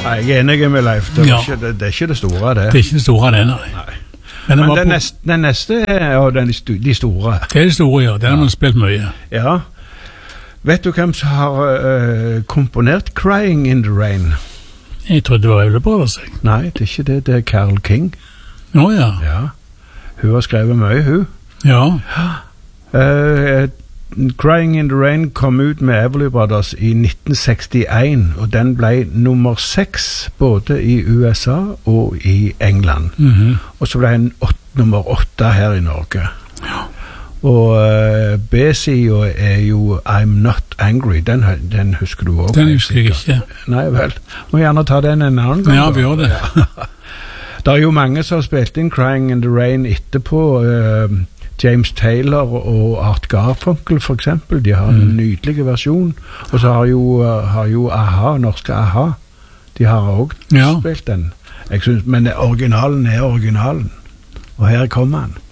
Jeg er enig med Leif, det er ikke det store det. Det er ikke det store det, nei. Men den neste er jo de store. Det er de store, ja. Den har man spilt mye. Ja. Vet du hvem som har komponert Crying in the Rain? Jeg trodde det var Everly Brothers. Nei, det er ikke det. Det er Carole King. Ja. Ja. Hun har skrevet mye, hun. Ja. Crying in the Rain kom ut med Everly Brothers i 1961, og den ble nummer 6 både i USA og i England. Og så ble den nummer 8 her i Norge. Ja. Og B-siden er jo I'm Not Angry, den husker du også. Den husker jeg ikke. Nei vel, må gjerne ta den en annen gang. Ja, vi gjør det. Det er jo mange som har spilt inn Crying in the Rain etterpå, James Taylor og Art Garfunkel for eksempel, de har en nydelig versjon, og så har jo AHA, norske AHA, de har også spilt den. Jeg synes, men originalen er originalen, og her kommer han.